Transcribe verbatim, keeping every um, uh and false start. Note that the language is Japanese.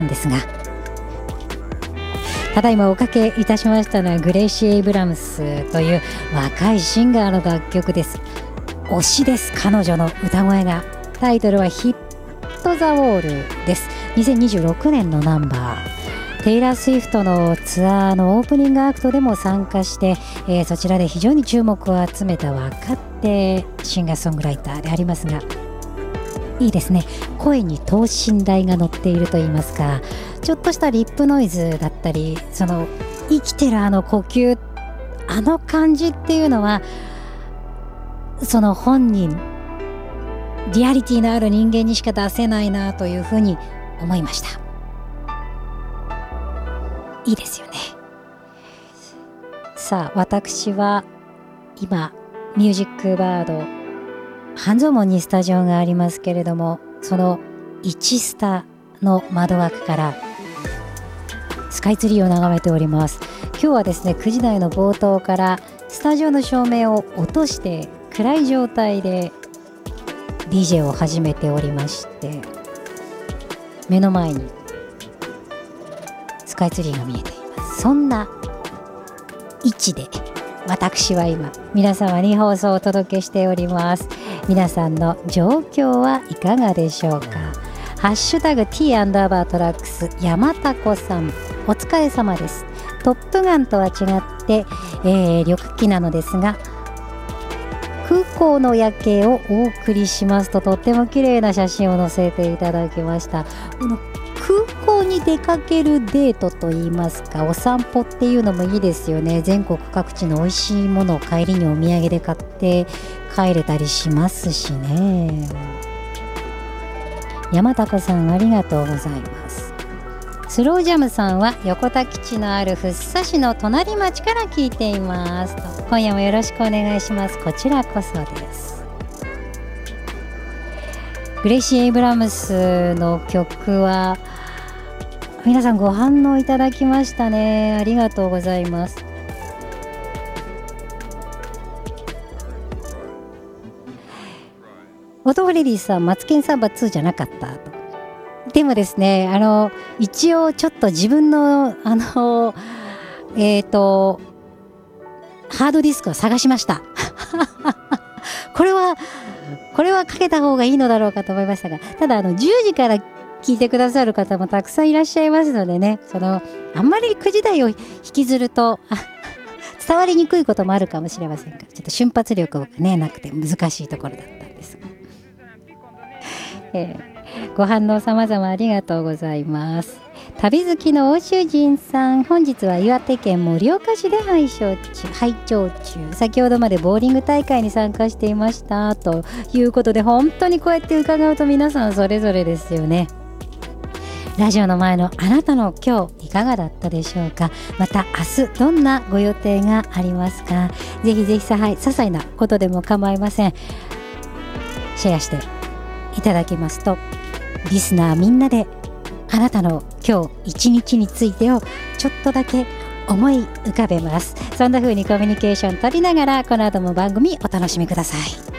んですが、ただいまおかけいたしましたのはグレイシー・エイブラムスという若いシンガーの楽曲です。推しです、彼女の歌声が。タイトルはヒット・ザ・ウォールです。にせんにじゅうろくねんのナンバー。テイラー・スウィフトのツアーのオープニングアクトでも参加して、えー、そちらで非常に注目を集めた若手シンガーソングライターでありますが、いいですね。声に等身大が乗っていると言いますか、ちょっとしたリップノイズだったり、その生きてるあの呼吸、あの感じっていうのは、その本人、リアリティのある人間にしか出せないなというふうに思いました。いいですよね。さあ、私は今ミュージックバード半蔵門にスタジオがありますけれども、そのいちスタの窓枠からスカイツリーを眺めております。今日はですね、くじ台の冒頭からスタジオの照明を落として暗い状態で ディージェー を始めておりまして、目の前にスカイツリーが見えています。そんな位置で私は今皆様に放送をお届けしております。皆さんの状況はいかがでしょうか。ハッシュタグ T アンダーバートラックス山田子さん、お疲れ様です。トップガンとは違って、えー、旅客機なのですが空港の夜景をお送りしますと、とっても綺麗な写真を載せていただきました。この空港に出かけるデートといいますか、お散歩っていうのもいいですよね。全国各地の美味しいものを帰りにお土産で買って帰れたりしますしね。山高さん、ありがとうございます。スロージャムさんは横田基地のある福生市の隣町から聞いていますと、今夜もよろしくお願いします。こちらこそです。グレイシー・エイブラムスの曲は皆さんご反応いただきましたね。ありがとうございます。オトフレディさん、マツケンサンバツーじゃなかったと。でもですね、あの一応ちょっと自分のあのえっとハードディスクを探しましたこれはこれはかけた方がいいのだろうかと思いましたが、ただあのじゅうじから聞いてくださる方もたくさんいらっしゃいますのでね、そのあんまりくじ台を引きずると伝わりにくいこともあるかもしれませんが、ちょっと瞬発力がねなくて難しいところだったんですが、えー、ご反応様々ありがとうございます。旅好きの欧州人さん、本日は岩手県盛岡市で拝聴中、拝聴中先ほどまでボーリング大会に参加していましたということで、本当にこうやって伺うと皆さんそれぞれですよね。ラジオの前のあなたの今日いかがだったでしょうか。また明日どんなご予定がありますか。ぜひぜひさ、はい、些細なことでも構いません。シェアしていただけますと、リスナーみんなであなたの今日一日についてをちょっとだけ思い浮かべます。そんな風にコミュニケーション取りながら、この後も番組お楽しみください。